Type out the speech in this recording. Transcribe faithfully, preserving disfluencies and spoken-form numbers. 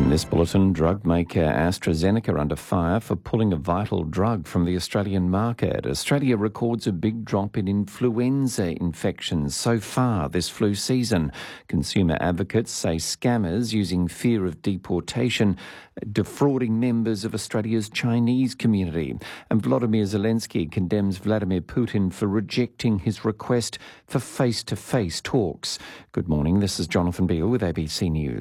In this bulletin, drug maker AstraZeneca under fire for pulling a vital drug from the Australian market. Australia records a big drop in influenza infections so far this flu season. Consumer advocates say scammers using fear of deportation defrauding members of Australia's Chinese community. And Volodymyr Zelensky condemns Vladimir Putin for rejecting his request for face-to-face talks. Good morning, this is Jonathan Beale with A B C News.